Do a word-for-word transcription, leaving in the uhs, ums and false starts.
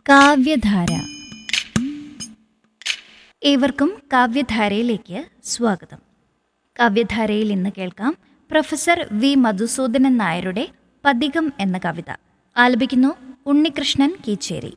കാവ്യധാര. ഏവർക്കും കാവ്യധാരയിലേക്ക് സ്വാഗതം. കാവ്യധാരയിൽ ഇന്ന് കേൾക്കാം പ്രൊഫസർ വി മധുസൂദനൻ നായരുടെ പതികം എന്ന കവിത. ആലപിക്കുന്നു ഉണ്ണികൃഷ്ണൻ കീച്ചേരി.